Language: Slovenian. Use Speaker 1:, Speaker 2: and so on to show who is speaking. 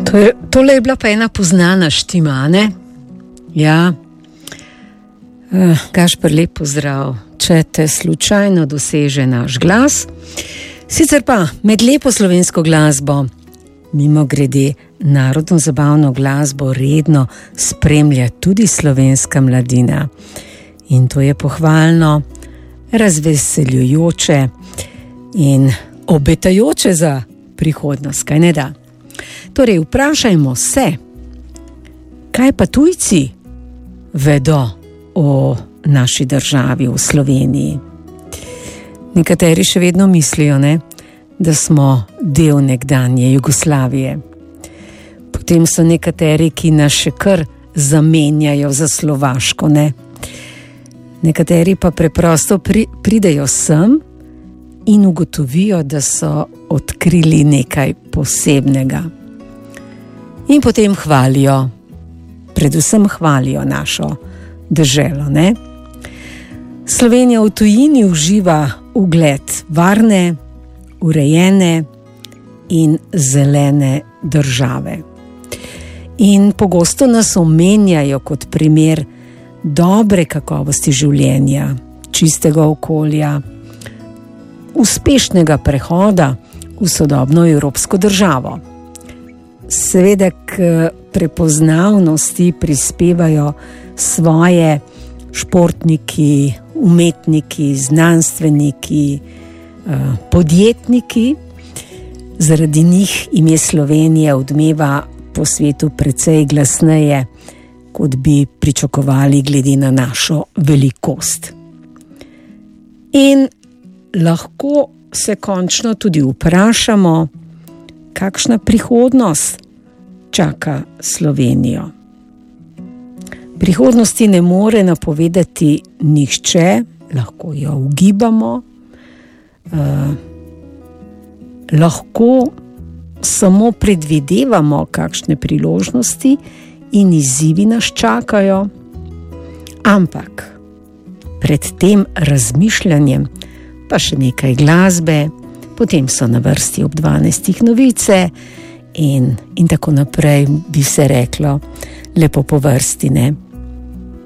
Speaker 1: Tole je bila pa ena poznana štima, ne? Ja. Gašper, lep pozdrav, če te slučajno doseže naš glas. Sicer pa med lepo slovensko glasbo, mimo grede narodno zabavno glasbo, redno spremlja tudi slovenska mladina. In to je pohvalno, razveseljujoče in obetajoče za prihodnost, kaj ne da? Torej, vprašajmo se, kaj pa tujci vedo o naši državi v Sloveniji. Nekateri še vedno mislijo, ne, da smo del nekdanje Jugoslavije. Potem so nekateri, ki nas še kar zamenjajo za Slovaško, ne. Nekateri pa preprosto pridejo sem in ugotovijo, da so odkrili nekaj posebnega. In potem hvalijo, predvsem hvalijo našo deželo, ne? Slovenija v tujini uživa ugled varne, urejene in zelene države. In pogosto nas omenjajo kot primer dobre kakovosti življenja, čistega okolja, uspešnega prehoda v sodobno evropsko državo. Seveda k prepoznavnosti prispevajo svoje športniki, umetniki, znanstveniki, podjetniki. Zaradi njih ime Slovenije odmeva po svetu precej glasneje, kot bi pričakovali glede na našo velikost. In lahko se končno tudi vprašamo, kakšna prihodnost čaka Slovenijo. Prihodnosti ne more napovedati nihče, lahko jo ugibamo, lahko samo predvidevamo, kakšne priložnosti in izzivi nas čakajo, ampak pred tem razmišljanjem pa še nekaj glasbe, potem so na vrsti ob 12. novice in tako naprej, bi se reklo, lepo po vrsti, ne?